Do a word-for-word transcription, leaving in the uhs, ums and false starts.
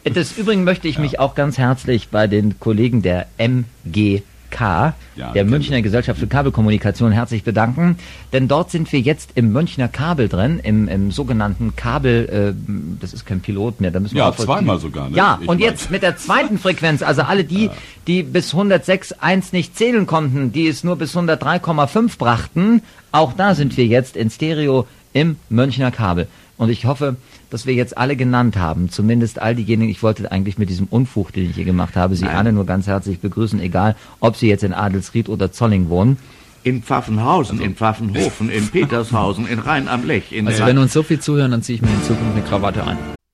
Des Übrigen möchte ich ja. mich auch ganz herzlich bei den Kollegen der M G K, ja, der Münchner Gesellschaft für Kabelkommunikation, herzlich bedanken, denn dort sind wir jetzt im Münchner Kabel drin, im, im sogenannten Kabel, äh, das ist kein Pilot mehr, da müssen wir ja, auch zweimal sogar, ne? Ja, ich und mein. jetzt mit der zweiten Frequenz, also alle die, ja. die bis hundertsechs Komma eins nicht zählen konnten, die es nur bis hundertdrei Komma fünf brachten, auch da sind wir jetzt in Stereo im Münchner Kabel. Und ich hoffe, dass wir jetzt alle genannt haben, zumindest all diejenigen, ich wollte eigentlich mit diesem Unfug, den ich hier gemacht habe, Sie Nein. alle nur ganz herzlich begrüßen, egal ob Sie jetzt in Adelsried oder Zolling wohnen. In Pfaffenhausen, also, in Pfaffenhofen, in Petershausen, in Rhein am Lech. In also wenn uns so viel zuhören, dann ziehe ich mir in Zukunft eine Krawatte an.